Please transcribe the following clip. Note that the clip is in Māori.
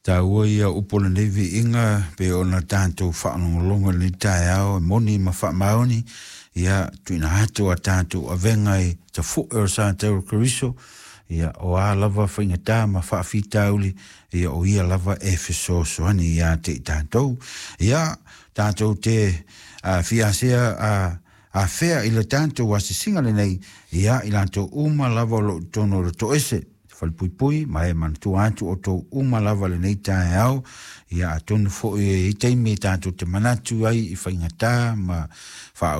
Ta ua ia upola nevi inga pe ona tātou whaanongolonga ni tae au moni ma whaamaoni ia tuina hatu a tātou a vengai ta fu e o Sātero Keriso ia o a lava whaingata ma whaafitauli ia o ia lava Efeso soani ia te tātou ia tātou te fiasea a fea ila tātou wasisinga le nei ia ilantou uma lava lo tono lo to ese Falpui mai man tu atu o to uma lava le nei tae au ia atonu fo i teimi tātou te manatu ai i whaingata ma wha